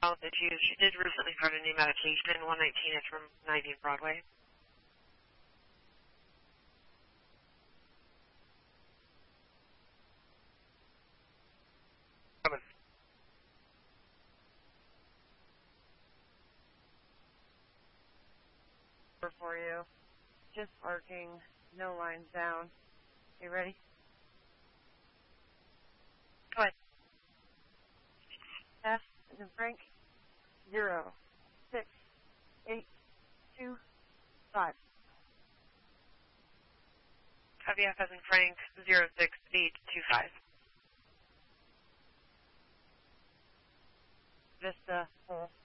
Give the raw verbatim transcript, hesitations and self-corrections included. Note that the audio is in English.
Oh, that you, she did recently start a new medication, one nineteen is from ninetieth Broadway. Coming. For you. Just arcing, no lines down. You ready? Go ahead. F as in Frank, zero, six, eight, two, five. Copy F as in Frank, zero six eight two five. Vista, full.